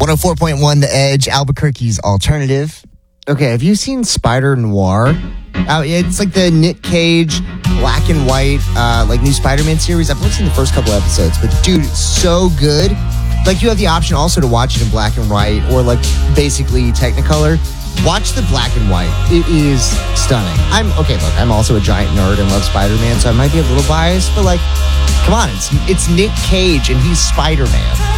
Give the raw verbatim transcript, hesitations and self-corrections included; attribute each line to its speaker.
Speaker 1: one oh four point one The Edge, Albuquerque's alternative. Okay, have you seen Spider Noir? Uh, it's like the Nick Cage, black and white, uh, like new Spider-Man series. I've only seen the first couple episodes, but dude, it's so good. Like, you have the option also to watch it in black and white or like basically Technicolor. Watch the black and white. It is stunning. I'm okay. Look, I'm also a giant nerd and love Spider-Man, so I might be a little biased, but like, come on, it's it's Nick Cage and he's Spider-Man.